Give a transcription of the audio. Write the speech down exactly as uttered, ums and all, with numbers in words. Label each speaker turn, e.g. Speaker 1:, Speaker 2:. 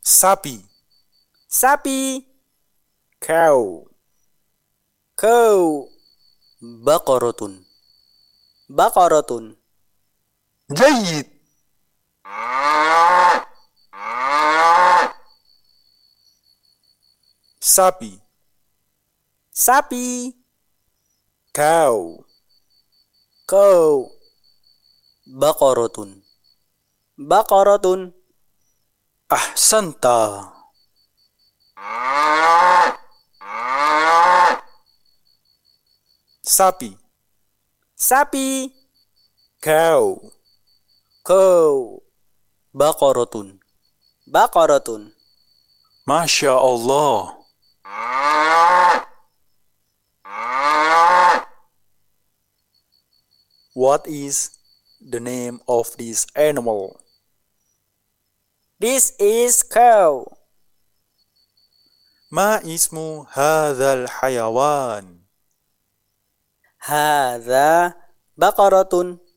Speaker 1: Sapi.
Speaker 2: Sapi.
Speaker 1: Cow.
Speaker 2: Cow.
Speaker 3: بقرة.
Speaker 2: بقرة.
Speaker 1: جيد. Sapi.
Speaker 2: Sapi.
Speaker 1: Cow.
Speaker 2: Cow.
Speaker 3: بقرة.
Speaker 2: بقرة.
Speaker 1: أحسنت. Sapi.
Speaker 2: Sapi.
Speaker 1: Cow.
Speaker 2: Cow.
Speaker 3: بقرة.
Speaker 2: بقرة.
Speaker 1: Masya Allah. What is the name of this animal?
Speaker 2: This is cow.
Speaker 1: ما اسم هذا الحيوان؟
Speaker 2: هذا بقرة.